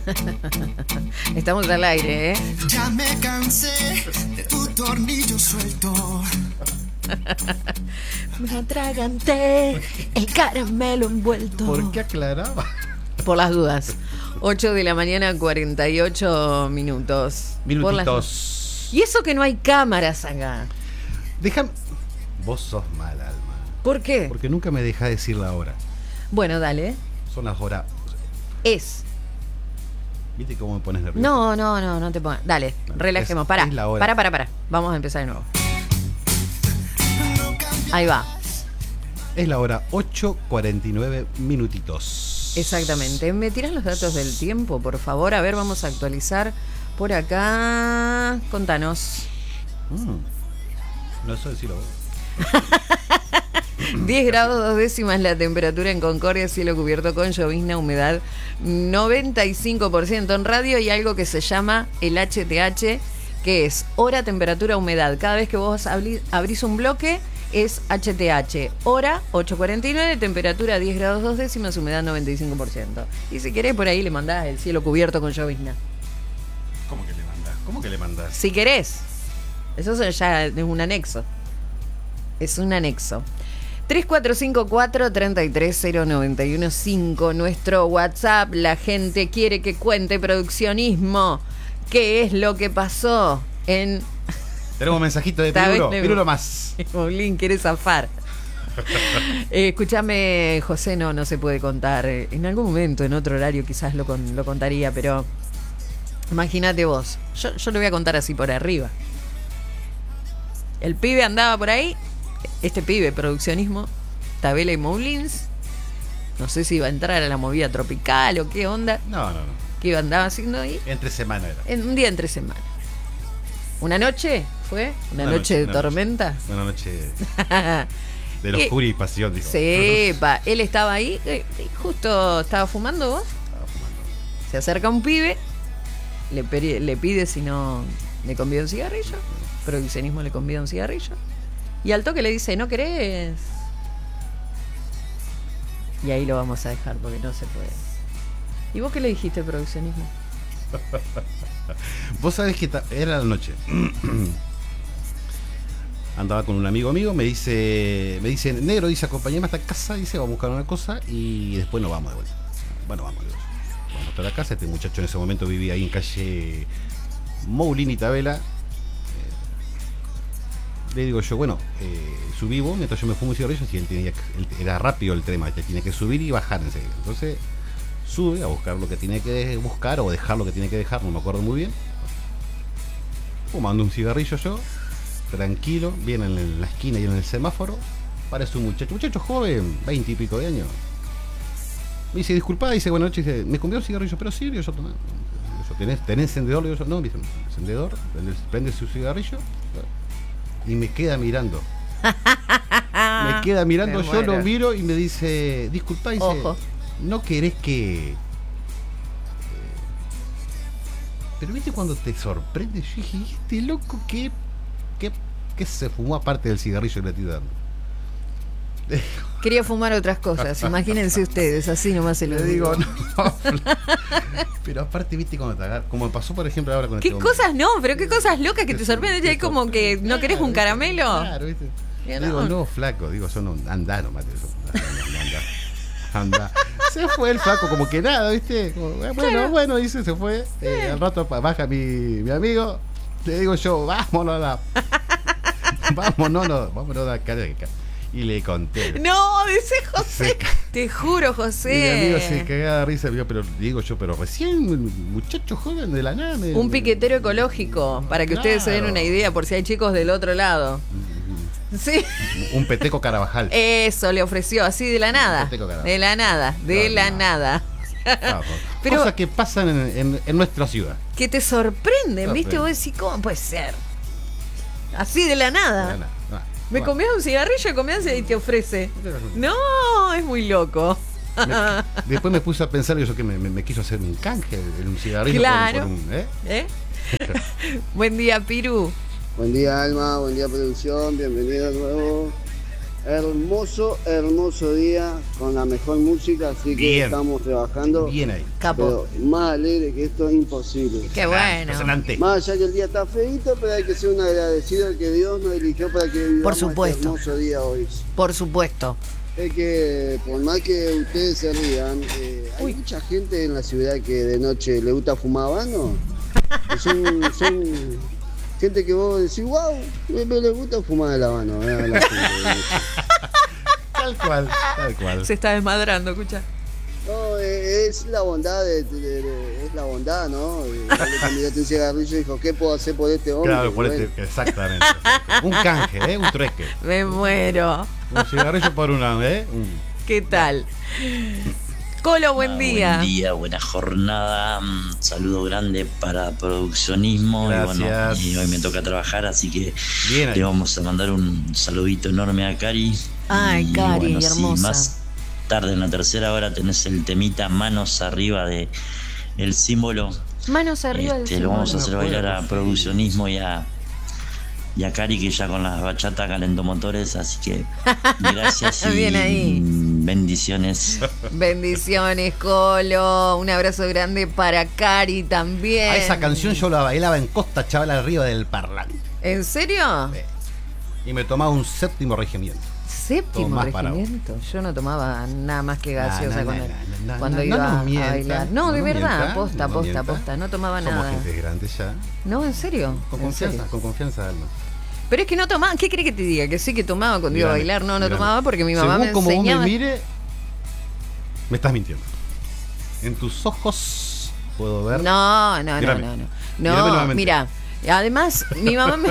Estamos al aire, ¿eh? Ya me cansé de tu tornillo suelto. Me atraganté el caramelo envuelto. ¿Por qué aclaraba? Por las dudas. 8 de la mañana, 48 minutos. Minutitos. Y eso que no hay cámaras acá. Déjame. Vos sos mal, Alma. ¿Por qué? Porque nunca me dejás decir la hora. Bueno, dale. Son las horas. Es. ¿Viste cómo me pones nervioso? No te pongas. Dale, relajemos. Es Pará. la hora. Pará. Vamos a empezar de nuevo. Ahí va. Es la hora 8:49 minutitos. Exactamente. ¿Me tiras los datos del tiempo, por favor? A ver, vamos a actualizar por acá. Contanos. No sé decirlo vos. 10 grados 2 décimas la temperatura en Concordia, cielo cubierto con llovizna, humedad 95% en radio y algo que se llama el HTH, que es hora, temperatura, humedad. Cada vez que vos abrís un bloque es HTH. Hora 8:49, temperatura 10 grados 2 décimas, humedad 95%. Y si querés por ahí le mandás el cielo cubierto con llovizna. ¿Cómo que le mandás? ¿Cómo que le mandás? Si querés. Eso ya es un anexo. Es un anexo. 3454-330915. Nuestro WhatsApp. La gente quiere que cuente produccionismo. ¿Qué es lo que pasó en... Tenemos un mensajito de Pirulo más. Moulín quiere zafar. Escúchame, José, no se puede contar. En algún momento, en otro horario, quizás lo contaría, pero imagínate vos. Yo lo voy a contar así por arriba. El pibe andaba por ahí. Este pibe, produccionismo, Tabela y Moulins. No sé si iba a entrar a la movida tropical o qué onda. No. ¿Qué andaba haciendo ahí? Entre semana era. Un día entre semana. ¿Una noche fue? ¿Una noche de tormenta? Una noche de locura y pasión, digo. Sepa, él estaba ahí, justo estaba fumando vos. Estaba fumando. Se acerca un pibe, le pide si no le convida un cigarrillo. Produccionismo le convida un cigarrillo. Y al toque le dice, ¿no querés? Y ahí lo vamos a dejar porque no se puede. ¿Y vos qué le dijiste, produccionismo? Vos sabés que era la noche. Andaba con un amigo mío, me dice, negro, dice, acompañame hasta casa, dice, vamos a buscar una cosa y después nos vamos de vuelta. Bueno, vamos hasta la casa. Este muchacho en ese momento vivía ahí en calle Moulín y Tabela. Le digo yo, bueno, subí vos, mientras yo me fumo un cigarrillo, y él era rápido el tema, te tiene que subir y bajar enseguida. Entonces sube a buscar lo que tiene que buscar o dejar lo que tiene que dejar, no me acuerdo muy bien. Fumando un cigarrillo yo, tranquilo, viene en la esquina y en el semáforo, parece un muchacho joven, 20 y pico de años. Me dice, disculpa, dice, buenas noches, dice, me convió un cigarrillo, pero sí, yo tomé. ¿Tenés encendedor? Le digo yo, no, me dice, encendedor, prende su cigarrillo y me queda mirando. Yo lo miro y me dice, disculpa, dice, ojo, ¿no querés que...? Pero viste cuando te sorprende, yo dije, este loco que se fumó aparte del cigarrillo que le estoy dando. quería fumar otras cosas, imagínense ustedes, así nomás se lo digo. No, pero aparte, viste, cuando te agarra, como me pasó por ejemplo ahora con ¿Qué este cosas hombre. no? Pero qué cosas locas que te sorprenden. Y hay como que no querés un caramelo. Claro, viste. Digo, no, flaco, digo, yo no, anda nomás, anda. Se fue el flaco como que nada, viste. Como, bueno, dice, se fue. Al rato baja mi amigo. Le digo yo, vámonos a la careca. Y le conté. No, dice José. Te juro, José. Y mi amigo se cagaba de risa, pero digo yo, pero recién muchacho joven de la nada. Un piquetero ecológico, para que ustedes se den una idea, por si hay chicos del otro lado. Sí. Un peteco Carabajal. Eso le ofreció, así de la nada. De la nada. Pero cosas que pasan en nuestra ciudad. Que te sorprenden, ¿viste? Vos decís, ¿cómo puede ser? Así de la nada. Me comías un cigarrillo y te ofrece. No, es muy loco. Después me puse a pensar yo que me quiso hacer un canje un cigarrillo. Claro. Por un, Buen día, Piru. Buen día, Alma, buen día, producción, bienvenido de nuevo. Hermoso, hermoso día con la mejor música, así que Bien. estamos trabajando. Bien ahí. Capo. Pero más alegre que esto es imposible. Qué bueno. Impresionante. Más allá que el día está feito, pero hay que ser un agradecido al que Dios nos eligió para que vivamos Por supuesto. este hermoso día hoy. Por supuesto. Es que por más que ustedes se rían, hay mucha gente en la ciudad que de noche le gusta fumar habano. Son gente que vos decís, wow, le gusta fumar el habano. A la gente de noche. Tal cual, tal cual. Se está desmadrando, escucha. No, es la bondad, es la bondad, ¿no? Le miraste un cigarrillo y dijo, ¿qué puedo hacer por este hombre? Claro, por Bueno, este, exactamente. Un canje, un trueque. Me muero. Un cigarrillo por una, ¿Qué tal? Colo, buen día. Buen día, buena jornada. Saludo grande para produccionismo. Gracias. Y bueno, hoy me toca trabajar, así que Bien ahí. le vamos a mandar un saludito enorme a Cari. Ay, Y Cari, bueno, hermosa. Si más tarde en la tercera hora tenés el temita manos arriba de el símbolo. Manos arriba del Lo vamos a símbolo. hacer bailar a produccionismo y a Cari, que ya con las bachatas calentó motores, así que gracias y Bien ahí. bendiciones. Bendiciones, Colo. Un abrazo grande para Cari también. A esa canción yo la bailaba en Costa Chaval arriba del parlante. ¿En serio? Y me tomaba un séptimo regimiento. Séptimo Tomás para regimiento. Yo no tomaba nada más que gaseosa cuando no iba nos a mienta, bailar. No, de nos verdad, mienta, posta, no nos posta, mienta. posta. No tomaba Somos nada. gente grande ya. No, en serio. Con ¿En confianza, serio? con confianza, Alma. Pero es que no tomaba. ¿Qué crees que te diga? Que sí que tomaba cuando iba a Dígame, bailar. No, no dígame. tomaba porque mi mamá Según me como enseñaba. vos me mire, me estás mintiendo. En tus ojos puedo ver. No, no, no, Mírame. no, no. Mírame No, nuevamente. mira. Además, mi mamá me.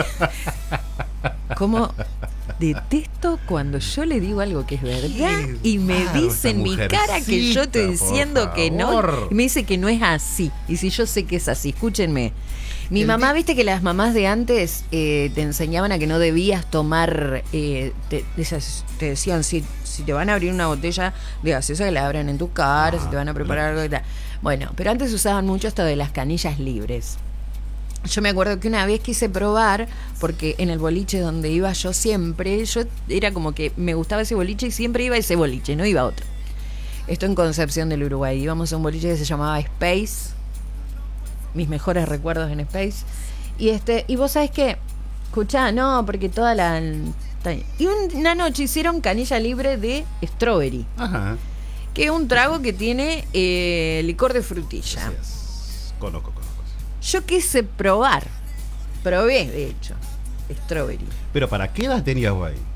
Como detesto cuando yo le digo algo que es verdad y me Claro, dice en esa mi cara que yo estoy mujercita, por diciendo que no. favor. Y me dice que no es así. Y si yo sé que es así, escúchenme. Mi El mamá, di- viste que las mamás de antes te enseñaban a que no debías tomar, te decían, si te van a abrir una botella de gaseosa, que la abran en tu cara, si te van a preparar algo y tal. Bueno, pero antes usaban mucho esto de las canillas libres. Yo me acuerdo que una vez quise probar, porque en el boliche donde iba yo siempre, yo era como que me gustaba ese boliche y siempre iba a ese boliche, no iba a otro. Esto en Concepción del Uruguay. Íbamos a un boliche que se llamaba Space. Mis mejores recuerdos en Space. Y vos sabés que, escuchá, no, porque toda la... Y una noche hicieron canilla libre de strawberry, Ajá. que es un trago que tiene licor de frutilla. Conozco. Yo quise probar. Probé, de hecho. Strawberry. Pero ¿para qué edad tenías vos ahí?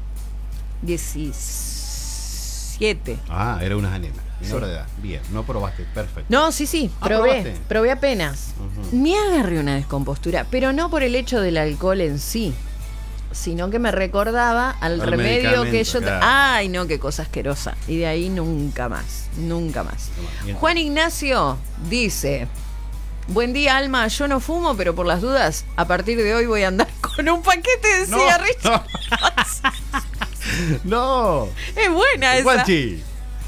17. Ah, era una nena, menor Sí. de edad. Bien, no probaste, perfecto. No, sí, Ah, probé. ¿probaste? Probé apenas. Ujú. Me agarré una descompostura, pero no por el hecho del alcohol en sí, sino que me recordaba al Al remedio que medicamento, yo... claro. Ay, no, qué cosa asquerosa. Y de ahí nunca más, nunca más. Bien. Juan Ignacio dice... Buen día, Alma. Yo no fumo, pero por las dudas, a partir de hoy voy a andar con un paquete de No, cigarrillos. No. Es buena esa. Guanchi.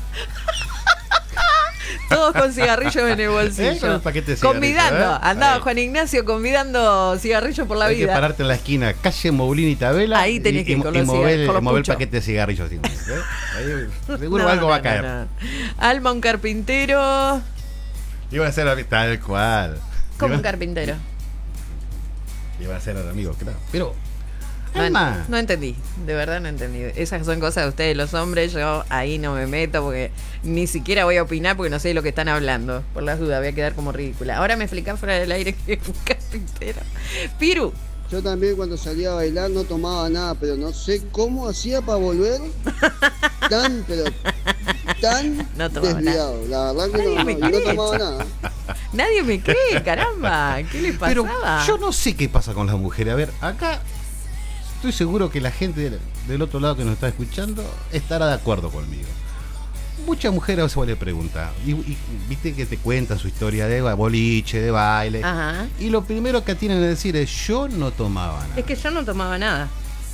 Todos con cigarrillos en el bolsillo. Con el paquete de cigarrillos, Convidando. ¿eh? Andaba Ahí. Juan Ignacio convidando cigarrillos por la Hay que vida. pararte en la esquina, calle Moulín y Tabela. Ahí tenés y, que ir y con los mover, cigarros, con los mover el puchos. paquete de cigarrillos. ¿Sí? Ahí seguro No, algo va a no, caer. no. Alma, un carpintero. Iba a ser tal cual. Como un Iba- carpintero. Iba a ser el amigo, claro. Pero, No, Alma, no entendí, de verdad no entendí. Esas son cosas de ustedes los hombres, yo ahí no me meto porque ni siquiera voy a opinar porque no sé de lo que están hablando. Por las dudas, voy a quedar como ridícula. Ahora me explicás fuera del aire que es un carpintero. Piru, Yo también cuando salía a bailar no tomaba nada, pero no sé cómo hacía para volver tan No tomaba desviado. La verdad que Ay, no, me no cree. tomaba nada. nadie me cree, caramba. ¿Qué le pero pasaba? yo no sé qué pasa con las mujeres. A ver, acá estoy seguro que la gente del otro lado que nos está escuchando estará de acuerdo conmigo. Muchas mujeres se le pregunta, y viste que te cuentan su historia de boliche, de baile, Ajá. y lo primero que tienen que decir es: yo no tomaba nada. Es que yo no tomaba nada.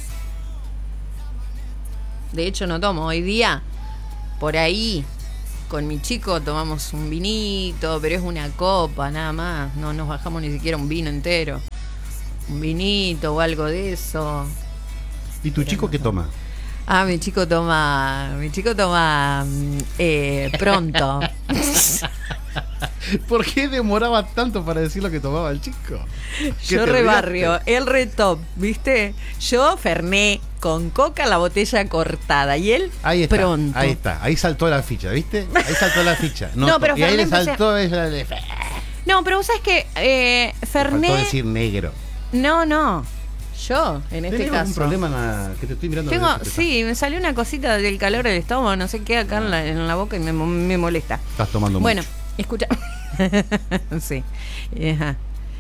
De hecho, no tomo. Hoy día, por ahí, con mi chico tomamos un vinito, pero es una copa nada más. No nos bajamos ni siquiera un vino entero. Un vinito o algo de eso. ¿Y tu chico qué toma? Ah, mi chico toma pronto. ¿Por qué demoraba tanto para decir lo que tomaba el chico? Yo re barrio, él re top, ¿viste? Yo Fernet con coca, la botella cortada y él Ahí está, pronto. ahí saltó la ficha, ¿viste? Ahí saltó la ficha. No, pero y ahí le Fernet saltó ella. No, pero vos sabés que Faltó Fernet. decir negro. No. Yo, en este ¿Tenés algún caso. problema que te estoy mirando? Tengo, desde que sí, me salió una cosita del calor del estómago, no sé qué, acá en la boca y me molesta. Estás tomando Bueno, mucho. escucha. Sí. Ajá.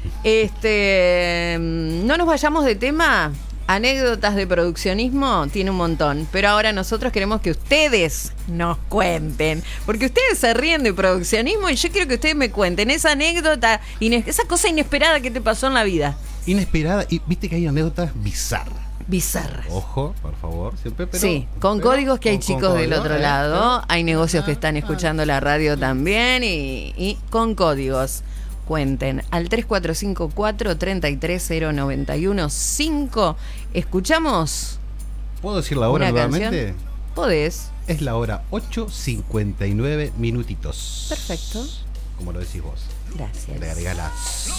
No nos vayamos de tema. Anécdotas de produccionismo tiene un montón, pero ahora nosotros queremos que ustedes nos cuenten, porque ustedes se ríen de produccionismo y yo quiero que ustedes me cuenten esa anécdota, esa cosa inesperada que te pasó en la vida. Inesperada, y viste que hay anécdotas bizarras. Bizarras. Ojo, por favor, siempre, pero... Sí, con códigos que hay con chicos del códigos, otro lado, hay negocios que están escuchando la radio también y con códigos. Cuenten al 3454-330915. ¿Escuchamos ¿Puedo decir la hora una nuevamente? canción? Podés. Es la hora 8:59 minutitos. Perfecto. Como lo decís vos. Gracias. Le agregás las...